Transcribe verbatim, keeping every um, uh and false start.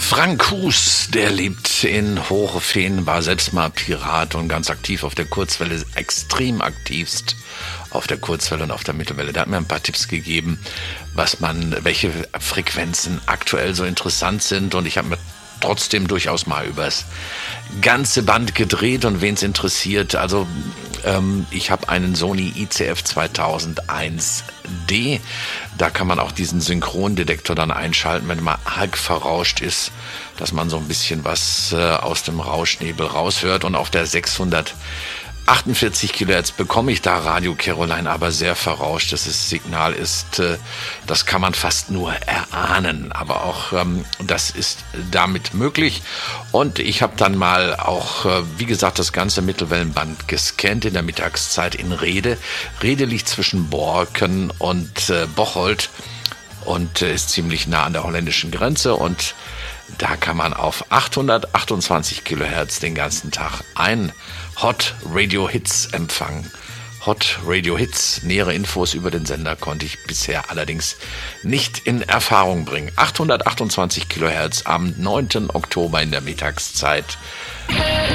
Frank Hus, der lebt in Hochefehn, war selbst mal Pirat und ganz aktiv auf der Kurzwelle, extrem aktivst auf der Kurzwelle und auf der Mittelwelle. Der hat mir ein paar Tipps gegeben, was man, welche Frequenzen aktuell so interessant sind, und ich habe mir trotzdem durchaus mal übers ganze Band gedreht, und wen es interessiert, also ähm, ich habe einen Sony I C F zweitausendeins D, da kann man auch diesen Synchrondetektor dann einschalten, wenn man arg verrauscht ist, dass man so ein bisschen was äh, aus dem Rauschnebel raushört, und auf der sechshundertachtundvierzig Kilohertz bekomme ich da Radio Caroline, aber sehr verrauscht. Das ist, Signal ist, äh, das kann man fast nur erahnen, aber auch ähm, das ist damit möglich. Und ich habe dann mal auch, äh, wie gesagt, das ganze Mittelwellenband gescannt in der Mittagszeit in Rede. Rede liegt zwischen Borken und äh, Bocholt und äh, ist ziemlich nah an der holländischen Grenze, und da kann man auf achthundertachtundzwanzig Kilohertz den ganzen Tag ein Hot Radio Hits empfangen. Hot Radio Hits. Nähere Infos über den Sender konnte ich bisher allerdings nicht in Erfahrung bringen. achthundertachtundzwanzig Kilohertz am neunten Oktober in der Mittagszeit.